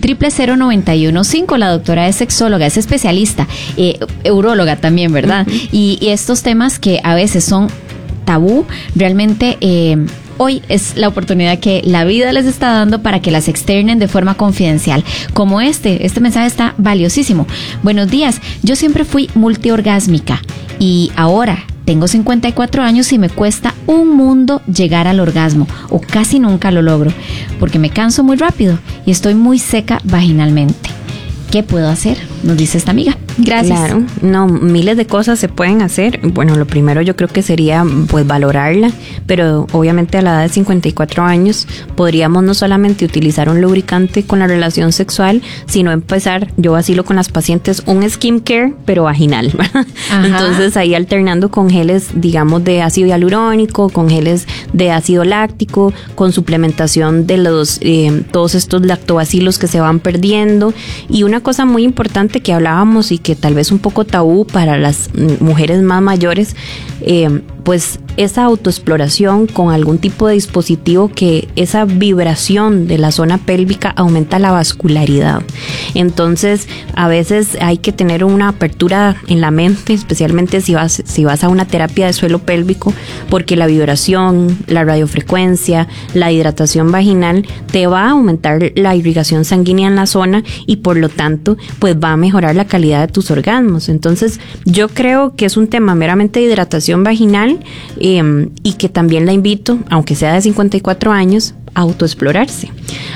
009115. La doctora es sexóloga, es especialista, uróloga también, ¿verdad? Uh-huh. Y estos temas que a veces son tabú, realmente hoy es la oportunidad que la vida les está dando para que las externen de forma confidencial. Como este mensaje está valiosísimo. Buenos días, yo siempre fui multiorgásmica y ahora tengo 54 años y me cuesta un mundo llegar al orgasmo, o casi nunca lo logro, porque me canso muy rápido y estoy muy seca vaginalmente. ¿Qué puedo hacer? Nos dice esta amiga. Gracias. Claro, no, miles de cosas se pueden hacer. Bueno, lo primero yo creo que sería pues valorarla, pero obviamente a la edad de 54 años podríamos no solamente utilizar un lubricante con la relación sexual, sino empezar, yo vacilo con las pacientes, un skincare, pero vaginal. Entonces ahí alternando con geles, digamos, de ácido hialurónico, con geles de ácido láctico, con suplementación de los todos estos lactobacilos que se van perdiendo. Y una cosa muy importante que hablábamos y que tal vez un poco tabú para las mujeres más mayores, pues esa autoexploración con algún tipo de dispositivo, que esa vibración de la zona pélvica aumenta la vascularidad. Entonces a veces hay que tener una apertura en la mente, especialmente si vas a una terapia de suelo pélvico, porque la vibración, la radiofrecuencia, la hidratación vaginal te va a aumentar la irrigación sanguínea en la zona y por lo tanto pues va a mejorar la calidad de tus orgasmos. Entonces yo creo que es un tema meramente de hidratación vaginal, y que también la invito, aunque sea de 54 años, a autoexplorarse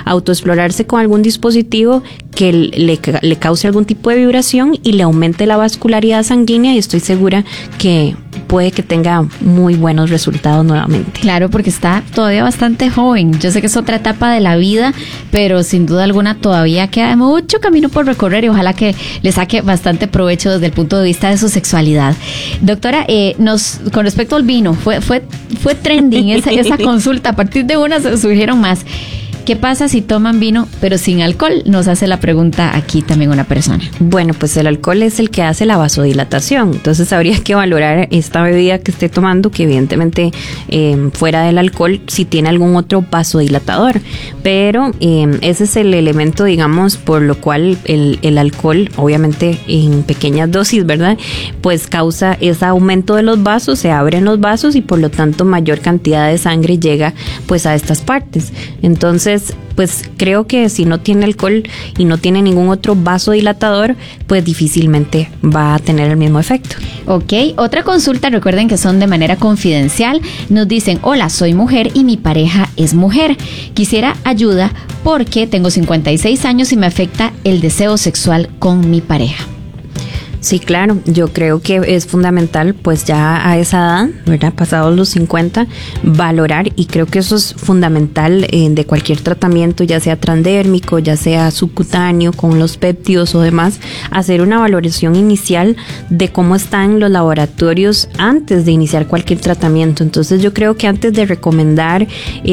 con algún dispositivo que le cause algún tipo de vibración y le aumente la vascularidad sanguínea, y estoy segura que puede que tenga muy buenos resultados nuevamente. Claro, porque está todavía bastante joven. Yo sé que es otra etapa de la vida, pero sin duda alguna todavía queda mucho camino por recorrer y ojalá que le saque bastante provecho desde el punto de vista de su sexualidad. Doctora, con respecto al vino, fue trending esa consulta. A partir de una se surgieron más. ¿Qué pasa si toman vino pero sin alcohol? Nos hace la pregunta aquí también una persona. Bueno, pues el alcohol es el que hace la vasodilatación. Entonces habría que valorar esta bebida que esté tomando, que evidentemente fuera del alcohol, si tiene algún otro vasodilatador. Pero ese es el elemento, digamos, por lo cual el alcohol, obviamente en pequeñas dosis, ¿verdad? Pues causa ese aumento de los vasos, se abren los vasos y por lo tanto mayor cantidad de sangre llega pues a estas partes. Entonces, pues creo que si no tiene alcohol y no tiene ningún otro vasodilatador, pues difícilmente va a tener el mismo efecto. Ok, otra consulta, recuerden que son de manera confidencial. Nos dicen: hola, soy mujer y mi pareja es mujer. Quisiera ayuda porque tengo 56 años y me afecta el deseo sexual con mi pareja. Sí, claro, yo creo que es fundamental pues ya a esa edad, ¿verdad? Pasados los 50, valorar, y creo que eso es fundamental de cualquier tratamiento, ya sea transdérmico, ya sea subcutáneo, con los péptidos o demás, hacer una valoración inicial de cómo están los laboratorios antes de iniciar cualquier tratamiento. Entonces yo creo que antes de recomendar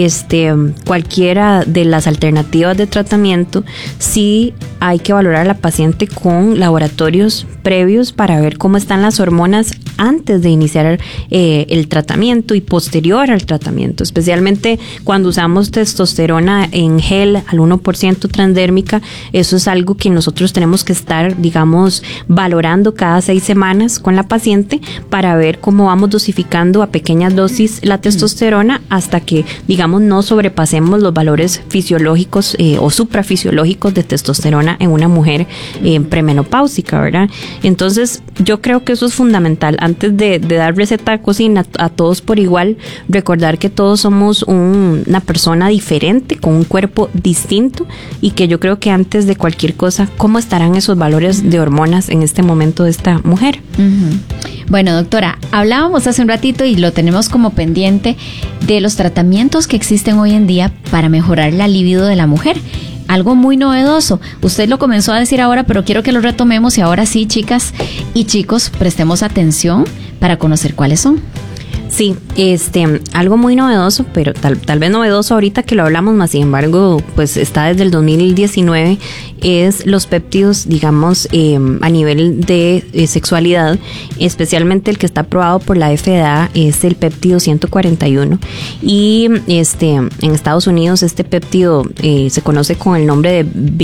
cualquiera de las alternativas de tratamiento, sí hay que valorar a la paciente con laboratorios previos para ver cómo están las hormonas antes de iniciar el tratamiento y posterior al tratamiento, especialmente cuando usamos testosterona en gel al 1% transdérmica. Eso es algo que nosotros tenemos que estar, digamos, valorando cada 6 semanas con la paciente para ver cómo vamos dosificando a pequeñas dosis la testosterona hasta que, digamos, no sobrepasemos los valores fisiológicos o suprafisiológicos de testosterona en una mujer premenopáusica, ¿verdad? Entonces yo creo que eso es fundamental. Antes de dar receta de cocina a todos por igual, recordar que todos somos una persona diferente, con un cuerpo distinto, y que yo creo que antes de cualquier cosa, ¿cómo estarán esos valores de hormonas en este momento de esta mujer? Uh-huh. Bueno, doctora, hablábamos hace un ratito y lo tenemos como pendiente de los tratamientos que existen hoy en día para mejorar la libido de la mujer. Algo muy novedoso. Usted lo comenzó a decir ahora, pero quiero que lo retomemos y ahora sí, chicas y chicos, prestemos atención para conocer cuáles son. Sí, algo muy novedoso, pero tal vez novedoso ahorita que lo hablamos, más sin embargo, pues está desde el 2019, es los péptidos, digamos, a nivel de sexualidad, especialmente el que está aprobado por la FDA es el péptido 141, y en Estados Unidos este péptido se conoce con el nombre de